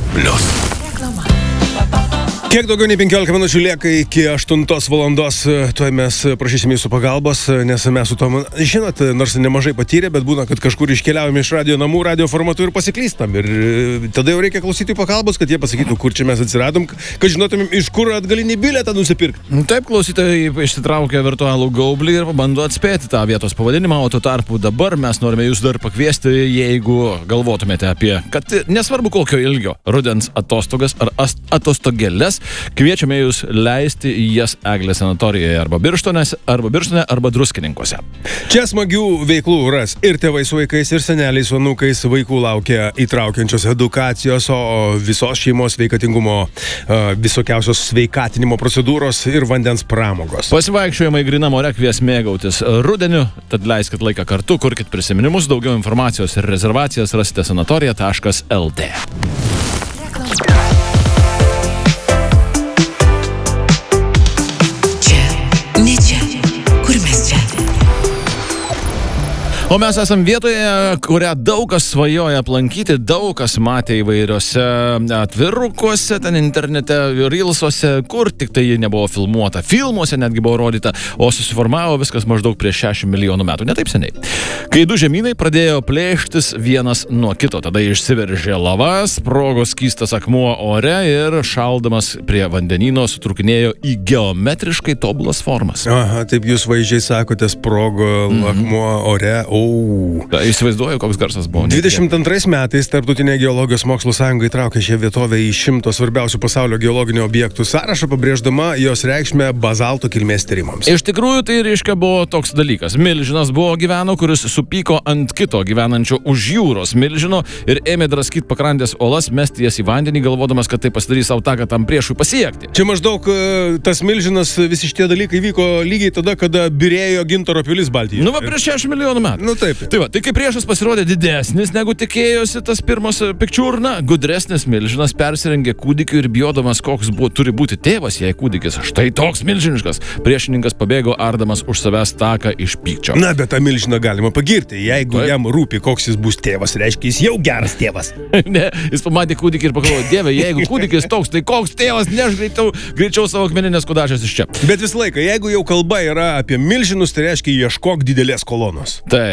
Kiek daugiau nei 15 minučių lieka iki 8 valandos, tuoj mes prašysime jūsų pagalbos, nes mes su tom, žinot, nors nemažai patyrė, bet būna, kad kažkur iškeliaujame iš radio namų, radio formatu ir pasiklystam. Ir tada jau reikia klausyti pagalbos, kad jie pasakytų, kur čia mes atsiradom, kad žinotumėm, iš kur atgalinį bilietą nusipirkti. Taip, klausytojai išsitraukia virtualų gaublį ir bando atspėti tą vietos pavadinimą, o tuo tarpu dabar mes norime jūs dar pakviesti, jeigu galvotumėte apie, kad nesvarbu kokio ilgio, rudens atostogas ar atostogėlės, kviečiame jūs leisti jas Eglės sanatorijoje arba Birštone, arba Druskininkuose. Čia smagių veiklų ras ir tėvai su vaikais, ir seneliai su anūkais. Vaikų laukia įtraukiančios edukacijos, o visos šeimos sveikatingumo, visokiausios sveikatinimo procedūros ir vandens pramogos. Pasivaikščiojimai grynam ore kvies mėgautis rudeniu, tad leiskit laiką kartu, kurkit prisiminimus, daugiau informacijos ir rezervacijas rasite sanatorija.lt. O mes esam vietoje, kurią daug kas svajoja aplankyti, daug kas matė įvairiose atvirukuose, ten internete, reelsuose, kur tik tai ji nebuvo filmuota, filmuose netgi buvo rodyta, o susiformavo viskas maždaug prieš 60 milijonų metų, ne taip seniai. Kai du žemynai pradėjo plėštis vienas nuo kito, tada išsiveržė lava, sprogo skystas akmuo ore ir šaldamas prie vandenyno sutrūkinėjo į geometriškai tobulas formas. Aha, taip jūs vaizdžiai sakote, sprogo akmuo ore. Įsivaizduoju, koks garsas buvo. 22 metais Tarptautinė geologijos mokslų sąjunga įtraukė šią vietovę į 100 svarbiausių pasaulio geologinių objektų sąrašą, pabrėždama jos reikšmę bazalto kilmės tyrimams. Iš tikrųjų, tai reiškia buvo toks dalykas. Milžinas gyveno, kuris supyko ant kito gyvenančio už jūros milžino ir ėmė draskyti pakrantės olas, mesti jas į vandenį, galvodamas, kad tai pasidarys savo taką tam priešui pasiekti. Čia maždaug tas milžinas, visi šitie dalykai vyko lygiai tada, kada birėjo gintaro pilis Baltijoje. Nu, va, prieš 60 milijonų metų. Nu taip. Tai va, tai kai priešas pasirodė didesnis, negu tikėjosi tas pirmas pikčiurna, gudresnis milžinas persirengė kūdikiu ir bijodamas, koks turi būti tėvas, jei kūdikis štai toks milžiniškas. Priešininkas pabėgo ardamas už savęs taką iš pykčio. Na, bet tą milžiną galima pagirti. Jeigu jam rūpi, koks jis bus tėvas, reiškia, jis jau geras tėvas. Ne, jis pamatė kūdikį ir pagalvojo, Dieve, jeigu kūdikis toks, tai koks tėvas, neš greičiau savo akmeninės kudažės iš čia. Bet visą laiką, jeigu jau kalba yra apie milžinus, tai reiškia, ieškok didelės kolonos. Tai